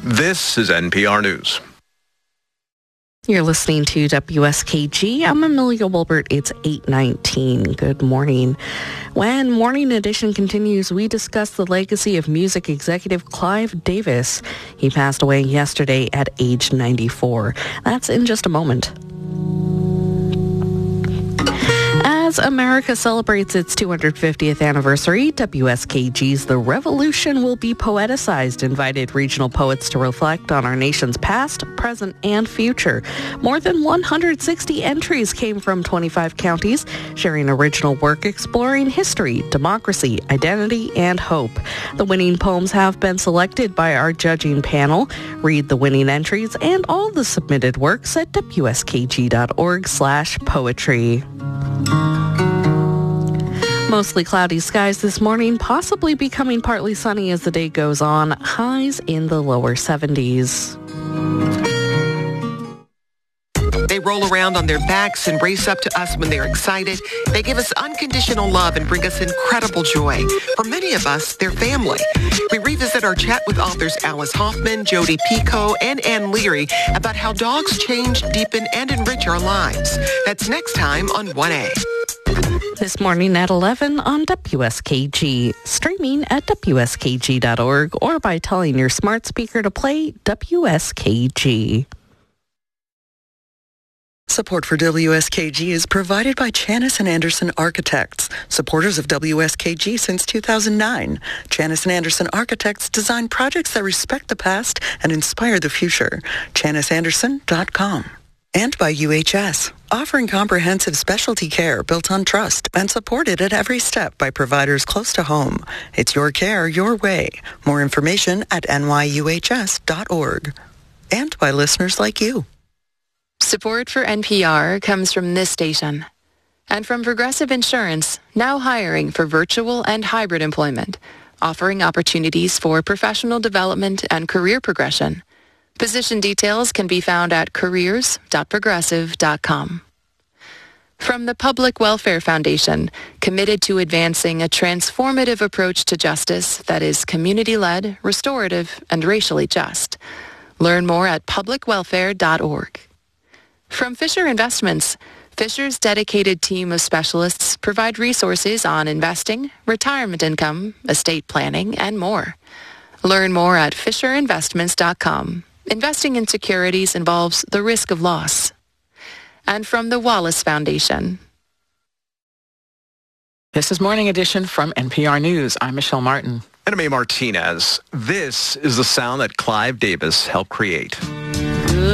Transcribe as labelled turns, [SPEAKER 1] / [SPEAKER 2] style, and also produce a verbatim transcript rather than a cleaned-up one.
[SPEAKER 1] This is N P R News.
[SPEAKER 2] You're listening to W S K G. I'm Amelia Wilbert. It's eight nineteen. Good morning. When Morning Edition continues, we discuss the legacy of music executive Clive Davis. He passed away yesterday at age ninety-four. That's in just a moment. As America celebrates its two hundred fiftieth anniversary, W S K G's The Revolution will be poeticized, invited regional poets to reflect on our nation's past, present, and future. More than one hundred sixty entries came from twenty-five counties, sharing original work exploring history, democracy, identity, and hope. The winning poems have been selected by our judging panel. Read the winning entries and all the submitted works at W S K G dot org slash poetry. Mostly cloudy skies this morning, possibly becoming partly sunny as the day goes on. Highs in the lower seventies.
[SPEAKER 3] They roll around on their backs and race up to us when they're excited. They give us unconditional love and bring us incredible joy. For many of us, they're family. We revisit our chat with authors Alice Hoffman, Jodi Picoult, and Ann Leary about how dogs change, deepen, and enrich our lives. That's next time on one A.
[SPEAKER 2] This morning at eleven on W S K G, streaming at W S K G dot org or by telling your smart speaker to play W S K G.
[SPEAKER 4] Support for W S K G is provided by Chanis and Anderson Architects, supporters of W S K G since two thousand nine. Chanis and Anderson Architects design projects that respect the past and inspire the future. Chanis Anderson dot com. And by U H S, offering comprehensive specialty care built on trust and supported at every step by providers close to home. It's your care, your way. More information at N Y U H S dot org. And by listeners like you.
[SPEAKER 5] Support for N P R comes from this station and from Progressive Insurance, now hiring for virtual and hybrid employment, offering opportunities for professional development and career progression. Position details can be found at careers dot progressive dot com. From the Public Welfare Foundation, committed to advancing a transformative approach to justice that is community-led, restorative, and racially just. Learn more at public welfare dot org. From Fisher Investments, Fisher's dedicated team of specialists provide resources on investing, retirement income, estate planning, and more. Learn more at fisher investments dot com. Investing in securities involves the risk of loss. And from the Wallace Foundation.
[SPEAKER 6] This is Morning Edition from N P R News. I'm Michelle Martin.
[SPEAKER 1] And I'm A. Martinez. This is the sound that Clive Davis helped create.